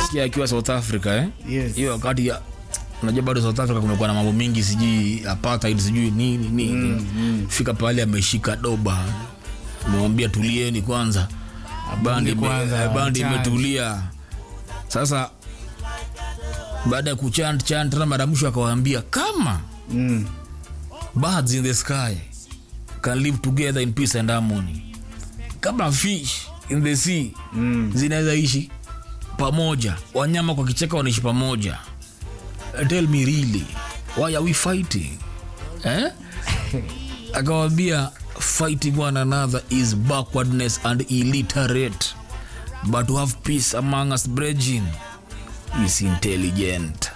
nilisikia akiwa South Africa Yes. hiyo wakati ya unajua bado South Africa kumekuwa na mambo mingi siji apartheid sijui nini. Fika pale ameshika doba. Mwambia tulieni kwanza. Bandi imetulia. Sasa baada ya kuchant na mara mwisho akawaambia kama birds in the sky can live together in peace and harmony, kama fish in the sea zinaweza ishi pamoja, wanyama kwa kichaka wanaishi pamoja, tell me really why are we fighting? Akawaambia fighting one another is backwardness and illiterate, but to have peace among us brethren is intelligent.